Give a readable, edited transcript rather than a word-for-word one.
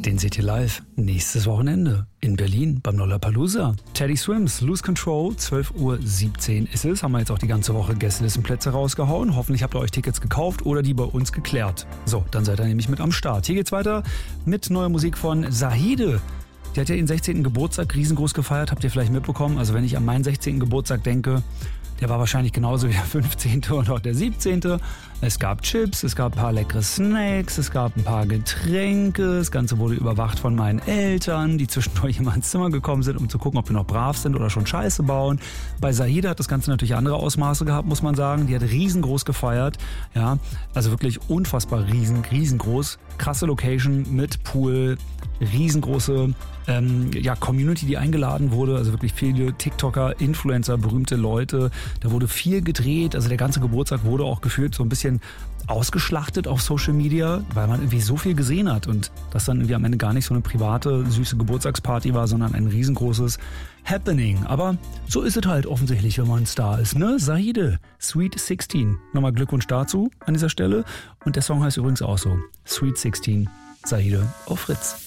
Den seht ihr live nächstes Wochenende in Berlin beim Lollapalooza. Teddy Swims, Lose Control, 12:17 Uhr ist es. Haben wir jetzt auch die ganze Woche Gästelistenplätze rausgehauen. Hoffentlich habt ihr euch Tickets gekauft oder die bei uns geklärt. So, dann seid ihr nämlich mit am Start. Hier geht's weiter mit neuer Musik von Zahide. Die hat ja ihren 16. Geburtstag riesengroß gefeiert, habt ihr vielleicht mitbekommen. Also wenn ich an meinen 16. Geburtstag denke, der war wahrscheinlich genauso wie der 15. und auch der 17. Es gab Chips, es gab ein paar leckere Snacks, es gab ein paar Getränke. Das Ganze wurde überwacht von meinen Eltern, die zwischendurch immer ins Zimmer gekommen sind, um zu gucken, ob wir noch brav sind oder schon Scheiße bauen. Bei Zahide hat das Ganze natürlich andere Ausmaße gehabt, muss man sagen. Die hat riesengroß gefeiert. Ja, also wirklich unfassbar riesengroß. Krasse Location mit Pool, riesengroße Community, die eingeladen wurde, also wirklich viele TikToker, Influencer, berühmte Leute. Da wurde viel gedreht, also der ganze Geburtstag wurde auch gefühlt so ein bisschen ausgeschlachtet auf Social Media, weil man irgendwie so viel gesehen hat und das dann irgendwie am Ende gar nicht so eine private, süße Geburtstagsparty war, sondern ein riesengroßes Happening. Aber so ist es halt offensichtlich, wenn man ein Star ist, ne? Zahide, Sweet 16. Nochmal Glückwunsch dazu an dieser Stelle. Und der Song heißt übrigens auch so, Sweet 16, Zahide auf Fritz.